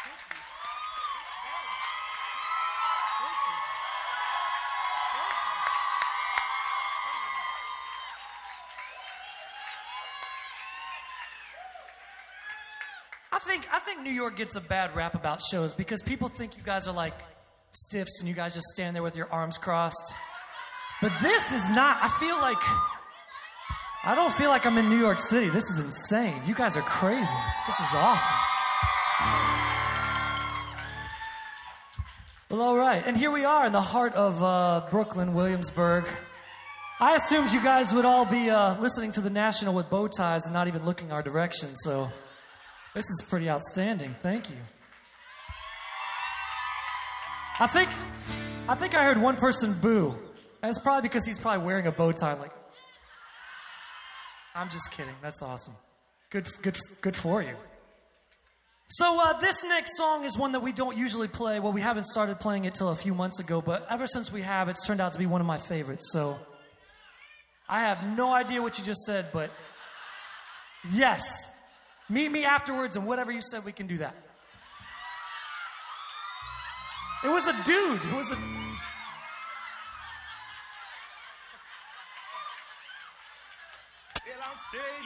I think New York gets a bad rap about shows because people think you guys are like stiffs and you guys just stand there with your arms crossed. But this is not, I don't feel like I'm in New York City. This is insane. You guys are crazy. This is awesome. Well, all right. And here we are in the heart of Brooklyn, Williamsburg. I assumed you guys would all be listening to the National with bow ties and not even looking our direction, so this is pretty outstanding. Thank you. I think I heard one person boo. And it's probably because he's probably wearing a bow tie. Like, I'm just kidding. That's awesome. Good for you. So this next song is one that we don't usually play. Well, we haven't started playing it till a few months ago, but ever since we have, it's turned out to be one of my favorites. So I have no idea what you just said, but yes. Meet me afterwards, and whatever you said, we can do that. It was a dude. It was a...